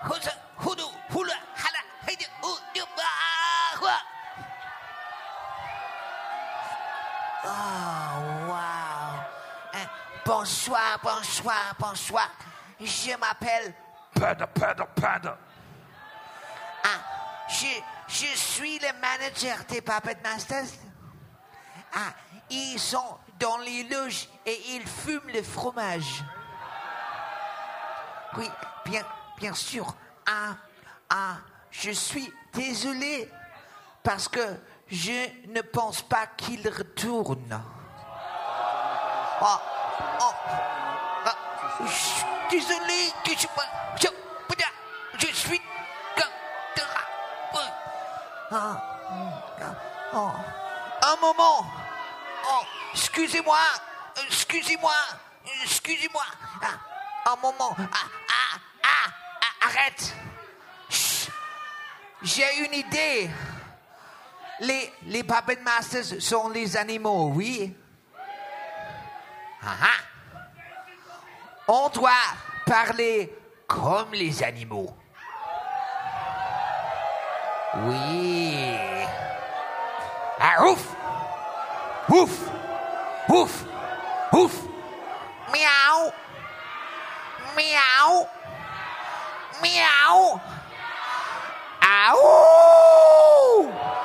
Bonsoir, bonsoir, bonsoir. Je m'appelle Panda. je suis le manager des Puppet Masters. Ils sont dans les loges et ils fument le fromage. Oui, bien sûr. Je suis désolé parce que je ne pense pas qu'ils retournent. Désolé que je suis un moment. Excusez-moi. Un moment. Arrête. Chut. J'ai une idée. Les Puppet Masters sont les animaux, oui. On doit parler comme les animaux. Oui. Ouf. Ouf. Ouf. Ouf. Miaou. Miaou. Miaou. Aouh.